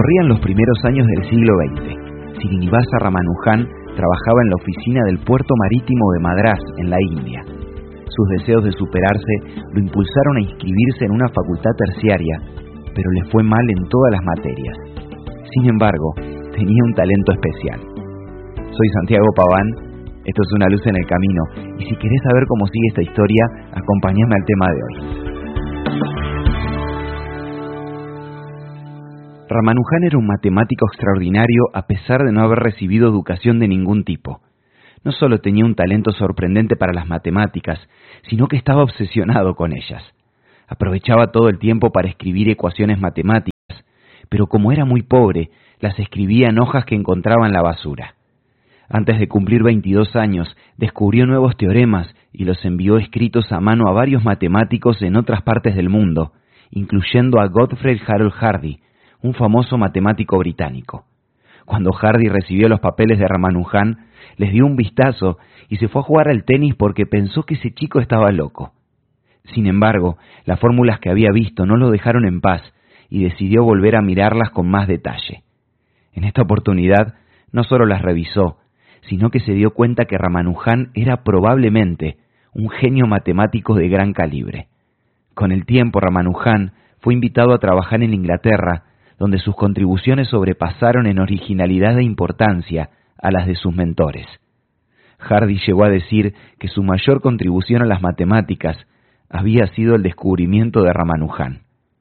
Corrían los primeros años del siglo XX. Srinivasa Ramanujan trabajaba en la oficina del puerto marítimo de Madrás, en la India. Sus deseos de superarse lo impulsaron a inscribirse en una facultad terciaria, pero le fue mal en todas las materias. Sin embargo, tenía un talento especial. Soy Santiago Paván, esto es Una luz en el camino, y si querés saber cómo sigue esta historia, acompáñame al tema de hoy. Ramanujan era un matemático extraordinario a pesar de no haber recibido educación de ningún tipo. No solo tenía un talento sorprendente para las matemáticas, sino que estaba obsesionado con ellas. Aprovechaba todo el tiempo para escribir ecuaciones matemáticas, pero como era muy pobre, las escribía en hojas que encontraba en la basura. Antes de cumplir 22 años, descubrió nuevos teoremas y los envió escritos a mano a varios matemáticos en otras partes del mundo, incluyendo a Godfrey Harold Hardy, un famoso matemático británico. Cuando Hardy recibió los papeles de Ramanujan, les dio un vistazo y se fue a jugar al tenis porque pensó que ese chico estaba loco. Sin embargo, las fórmulas que había visto no lo dejaron en paz y decidió volver a mirarlas con más detalle. En esta oportunidad, no solo las revisó, sino que se dio cuenta que Ramanujan era probablemente un genio matemático de gran calibre. Con el tiempo, Ramanujan fue invitado a trabajar en Inglaterra, donde sus contribuciones sobrepasaron en originalidad e importancia a las de sus mentores. Hardy llegó a decir que su mayor contribución a las matemáticas había sido el descubrimiento de Ramanujan.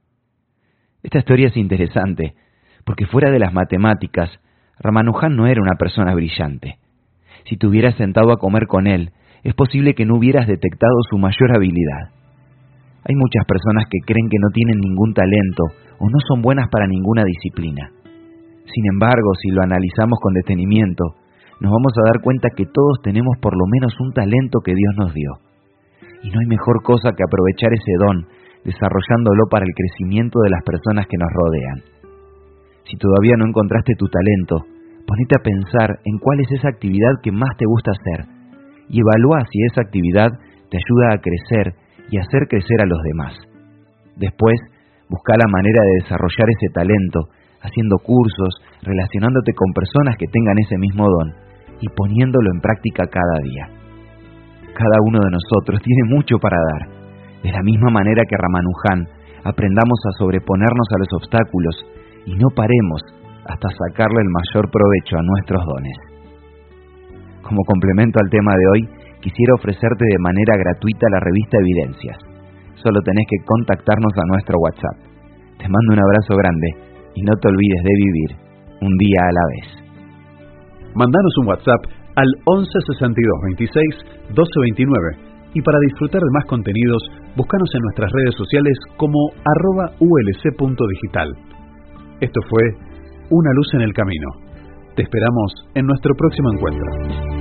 Esta historia es interesante, porque fuera de las matemáticas, Ramanujan no era una persona brillante. Si te hubieras sentado a comer con él, es posible que no hubieras detectado su mayor habilidad. Hay muchas personas que creen que no tienen ningún talento o no son buenas para ninguna disciplina. Sin embargo, si lo analizamos con detenimiento, nos vamos a dar cuenta que todos tenemos por lo menos un talento que Dios nos dio. Y no hay mejor cosa que aprovechar ese don, desarrollándolo para el crecimiento de las personas que nos rodean. Si todavía no encontraste tu talento, ponete a pensar en cuál es esa actividad que más te gusta hacer y evalúa si esa actividad te ayuda a crecer y hacer crecer a los demás. Después, busca la manera de desarrollar ese talento, haciendo cursos, relacionándote con personas que tengan ese mismo don y poniéndolo en práctica cada día. Cada uno de nosotros tiene mucho para dar. De la misma manera que Ramanujan, aprendamos a sobreponernos a los obstáculos y no paremos hasta sacarle el mayor provecho a nuestros dones. Como complemento al tema de hoy, quisiera ofrecerte de manera gratuita la revista Evidencias. Solo tenés que contactarnos a nuestro WhatsApp. Te mando un abrazo grande y no te olvides de vivir un día a la vez. Mandanos un WhatsApp al 11 62 26 12 29 y para disfrutar de más contenidos, búscanos en nuestras redes sociales como @ulc.digital. Esto fue Una luz en el camino. Te esperamos en nuestro próximo encuentro.